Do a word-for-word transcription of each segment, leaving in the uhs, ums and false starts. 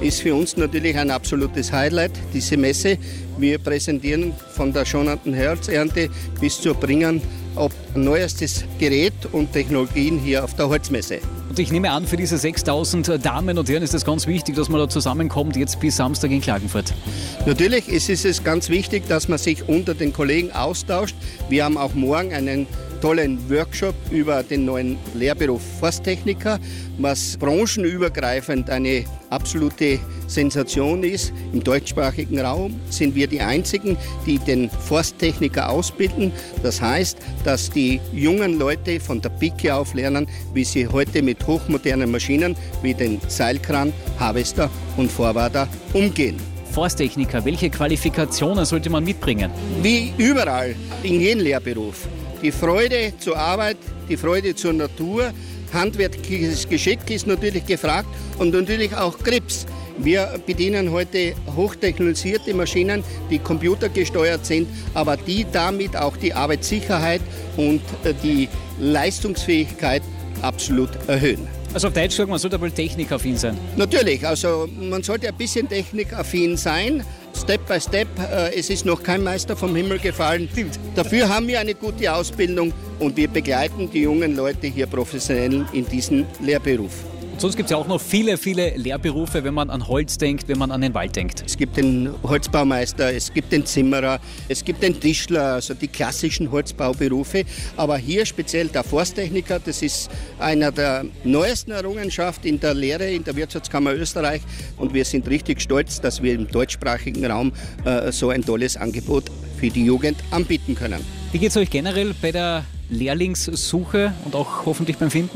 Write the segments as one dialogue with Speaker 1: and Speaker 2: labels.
Speaker 1: ist für uns natürlich ein absolutes Highlight, diese Messe. Wir präsentieren von der schonenden Herbsternte bis zur Bringen ab neuestes Gerät und Technologien hier auf der Holzmesse.
Speaker 2: Und ich nehme an, für diese sechstausend Damen und Herren ist es ganz wichtig, dass man da zusammenkommt, jetzt bis Samstag in Klagenfurt.
Speaker 1: Natürlich ist es ganz wichtig, dass man sich unter den Kollegen austauscht. Wir haben auch morgen einen tollen Workshop über den neuen Lehrberuf Forsttechniker, was branchenübergreifend eine absolute Sensation ist. Im deutschsprachigen Raum sind wir die Einzigen, die den Forsttechniker ausbilden. Das heißt, dass die jungen Leute von der Pike auf lernen, wie sie heute mit hochmodernen Maschinen wie den Seilkran, Harvester und Vorwader umgehen.
Speaker 2: Forsttechniker, welche Qualifikationen sollte man mitbringen?
Speaker 1: Wie überall in jedem Lehrberuf. Die Freude zur Arbeit, die Freude zur Natur, handwerkliches Geschick ist natürlich gefragt und natürlich auch Grips. Wir bedienen heute hochtechnisierte Maschinen, die computergesteuert sind, aber die damit auch die Arbeitssicherheit und die Leistungsfähigkeit absolut erhöhen.
Speaker 2: Also auf Deutsch gesagt, man sollte wohl technikaffin sein.
Speaker 1: Natürlich, also man sollte ein bisschen technikaffin sein. Step by Step, äh, es ist noch kein Meister vom Himmel gefallen.
Speaker 2: Stimmt.
Speaker 1: Dafür haben wir eine gute Ausbildung und wir begleiten die jungen Leute hier professionell in diesem Lehrberuf.
Speaker 2: Und sonst gibt es ja auch noch viele, viele Lehrberufe, wenn man an Holz denkt, wenn man an den Wald denkt.
Speaker 1: Es gibt den Holzbaumeister, es gibt den Zimmerer, es gibt den Tischler, also die klassischen Holzbauberufe. Aber hier speziell der Forsttechniker, das ist einer der neuesten Errungenschaften in der Lehre in der Wirtschaftskammer Österreich. Und wir sind richtig stolz, dass wir im deutschsprachigen Raum äh, so ein tolles Angebot für die Jugend anbieten können.
Speaker 2: Wie geht es euch generell bei der Lehrlingssuche und auch hoffentlich beim Finden?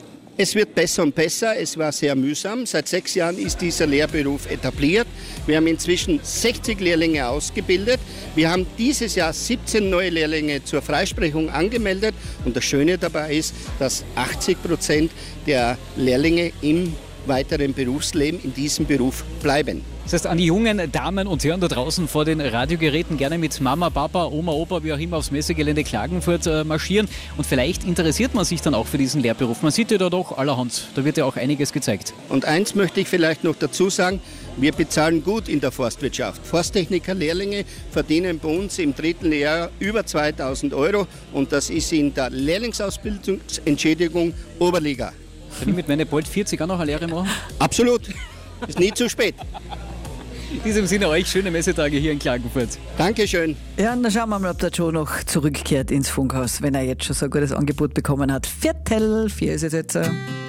Speaker 1: Es wird besser und besser. Es war sehr mühsam. Seit sechs Jahren ist dieser Lehrberuf etabliert. Wir haben inzwischen sechzig Lehrlinge ausgebildet. Wir haben dieses Jahr siebzehn neue Lehrlinge zur Freisprechung angemeldet. Und das Schöne dabei ist, dass achtzig Prozent der Lehrlinge im weiteren Berufsleben in diesem Beruf bleiben.
Speaker 2: Das heißt, an die jungen Damen und Herren da draußen vor den Radiogeräten gerne mit Mama, Papa, Oma, Opa, wie auch immer aufs Messegelände Klagenfurt äh, marschieren. Und vielleicht interessiert man sich dann auch für diesen Lehrberuf. Man sieht ja da doch allerhand, da wird ja auch einiges gezeigt.
Speaker 1: Und eins möchte ich vielleicht noch dazu sagen, wir bezahlen gut in der Forstwirtschaft. Forsttechniker, Lehrlinge verdienen bei uns im dritten Jahr über zweitausend Euro und das ist in der Lehrlingsausbildungsentschädigung Oberliga.
Speaker 2: Kann ich mit meinen bald vierzig auch noch eine Lehre machen?
Speaker 1: Absolut, ist nie zu spät.
Speaker 2: In diesem Sinne euch schöne Messetage hier in Klagenfurt.
Speaker 1: Dankeschön.
Speaker 3: Ja, dann schauen wir mal, ob der Joe noch zurückkehrt ins Funkhaus, wenn er jetzt schon so ein gutes Angebot bekommen hat. Viertel, vier ist es jetzt.